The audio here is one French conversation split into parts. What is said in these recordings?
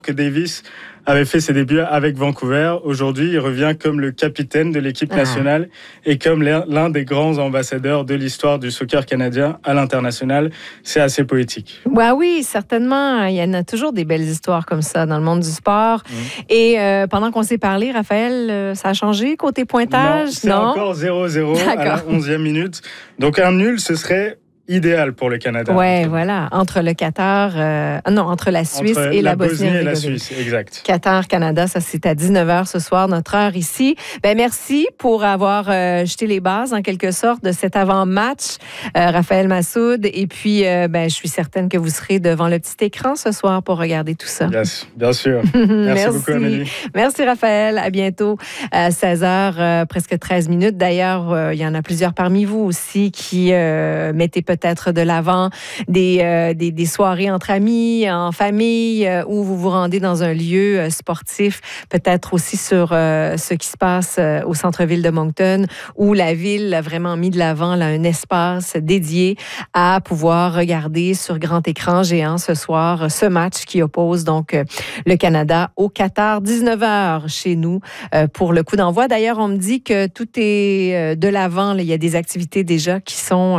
que Davis avait fait ses débuts avec Vancouver. Aujourd'hui, il revient comme le capitaine de l'équipe nationale et comme l'un des grands ambassadeurs de l'histoire du soccer canadien à l'international. C'est assez poétique. Ouais, oui, certainement. Il y en a toujours des belles histoires comme ça dans le monde du sport. Et pendant qu'on s'est parlé, Raphaël, ça a changé côté pointage? Non, c'est encore 0-0 à la 11e minute. Donc un nul, ce serait idéal pour le Canada. Oui, voilà. Entre le Qatar, entre la Suisse et la Bosnie et la Suisse, exact. Qatar-Canada, ça c'est à 19h ce soir, notre heure ici. Merci pour avoir jeté les bases, en quelque sorte, de cet avant-match, Raphaël Massoud. Et puis, je suis certaine que vous serez devant le petit écran ce soir pour regarder tout ça. Yes, bien sûr. Merci beaucoup, Amélie. Merci, Raphaël. À bientôt. 16h, presque 13 minutes. D'ailleurs, il y en a plusieurs parmi vous aussi qui mettez peut-être de l'avant des soirées entre amis, en famille, où vous vous rendez dans un lieu sportif, peut-être aussi sur ce qui se passe au centre-ville de Moncton, où la ville a vraiment mis de l'avant là, un espace dédié à pouvoir regarder sur grand écran géant ce soir ce match qui oppose donc le Canada au Qatar, 19h chez nous pour le coup d'envoi. D'ailleurs, on me dit que tout est de l'avant. Il y a des activités déjà qui sont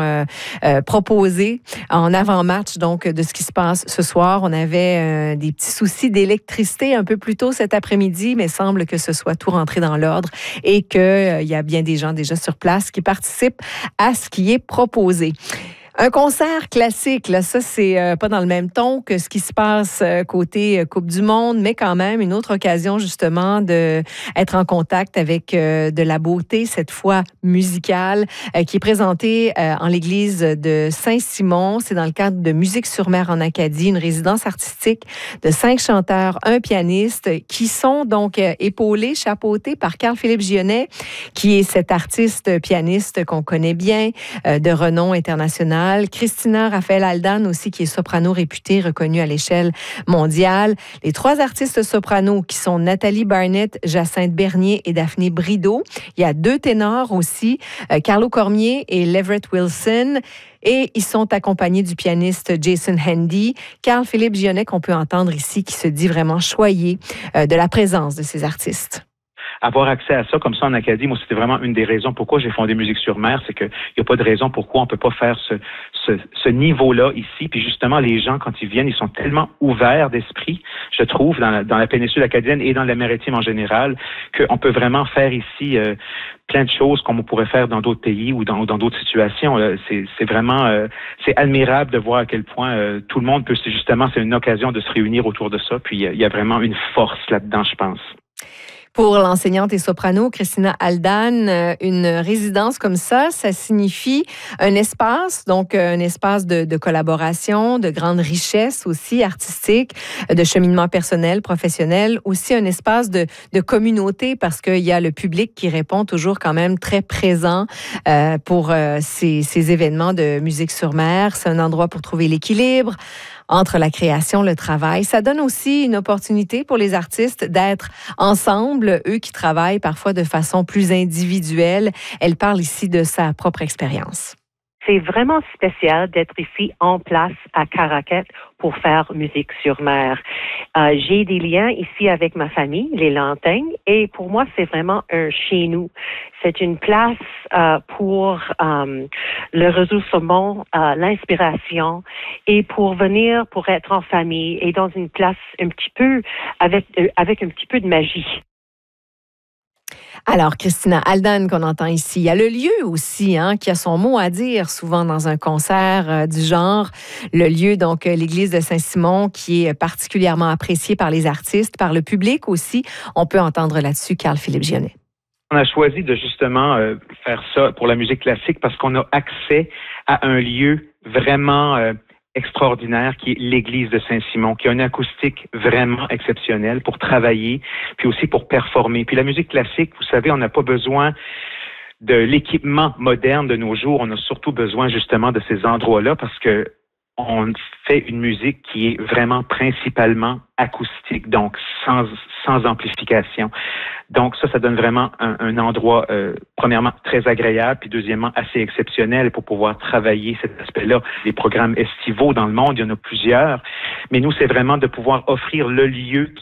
proposé en avant-match donc de ce qui se passe ce soir. On avait des petits soucis d'électricité un peu plus tôt cet après-midi, mais semble que ce soit tout rentré dans l'ordre et qu'il y a bien des gens déjà sur place qui participent à ce qui est proposé. Un concert classique, là, ça, c'est pas dans le même ton que ce qui se passe côté Coupe du Monde, mais quand même une autre occasion, justement, d'être en contact avec de la beauté, cette fois musicale, qui est présentée en l'église de Saint-Simon. C'est dans le cadre de Musique sur mer en Acadie, une résidence artistique de 5 chanteurs, un pianiste, qui sont donc épaulés, chapeautés par Carl-Philippe Gionnet, qui est cet artiste pianiste qu'on connaît bien, de renom international. Christina Raphaël Aldan aussi, qui est soprano réputée, reconnue à l'échelle mondiale. Les 3 artistes sopranos qui sont Nathalie Barnett, Jacinthe Bernier et Daphné Brideau. Il y a 2 ténors aussi, Carlo Cormier et Leverett Wilson. Et ils sont accompagnés du pianiste Jason Handy. Carl-Philippe Gionnet, qu'on peut entendre ici, qui se dit vraiment choyé de la présence de ces artistes. Avoir accès à ça comme ça en Acadie, moi, c'était vraiment une des raisons pourquoi j'ai fondé Musique sur mer, c'est qu'il n'y a pas de raison pourquoi on peut pas faire ce niveau-là ici. Puis justement, les gens, quand ils viennent, ils sont tellement ouverts d'esprit, je trouve, dans la péninsule acadienne et dans la maritime en général, qu'on peut vraiment faire ici plein de choses qu'on pourrait faire dans d'autres pays ou dans d'autres situations. C'est vraiment, c'est admirable de voir à quel point tout le monde peut, justement, c'est une occasion de se réunir autour de ça. Puis il y a vraiment une force là-dedans, je pense. Pour l'enseignante et soprano Christina Aldan, une résidence comme ça signifie un espace, donc un espace de collaboration, de grande richesse aussi artistique, de cheminement personnel, professionnel, aussi un espace de communauté parce qu'il y a le public qui répond toujours quand même très présent pour ces événements de musique sur mer. C'est un endroit pour trouver l'équilibre entre la création, le travail. Ça donne aussi une opportunité pour les artistes d'être ensemble, eux qui travaillent parfois de façon plus individuelle. Elle parle ici de sa propre expérience. C'est vraiment spécial d'être ici en place à Caraquet pour faire Musique sur mer. J'ai des liens ici avec ma famille, les Lantaignes, et pour moi, c'est vraiment un chez nous. C'est une place pour le ressourcement, l'inspiration, et pour venir, pour être en famille, et dans une place un petit peu, avec un petit peu de magie. Alors, Christina Aldan, qu'on entend ici, il y a le lieu aussi, qui a son mot à dire souvent dans un concert du genre. Le lieu, donc, l'église de Saint-Simon, qui est particulièrement appréciée par les artistes, par le public aussi. On peut entendre là-dessus Carl-Philippe Gionnet. On a choisi de justement faire ça pour la musique classique parce qu'on a accès à un lieu vraiment extraordinaire qui est l'église de Saint-Simon, qui a une acoustique vraiment exceptionnelle pour travailler, puis aussi pour performer. Puis la musique classique, vous savez, on n'a pas besoin de l'équipement moderne de nos jours. On a surtout besoin justement de ces endroits-là parce que on fait une musique qui est vraiment principalement acoustique, donc sans amplification. Donc ça donne vraiment un endroit, premièrement, très agréable, puis deuxièmement, assez exceptionnel pour pouvoir travailler cet aspect-là. Les programmes estivaux dans le monde, il y en a plusieurs, mais nous, c'est vraiment de pouvoir offrir le lieu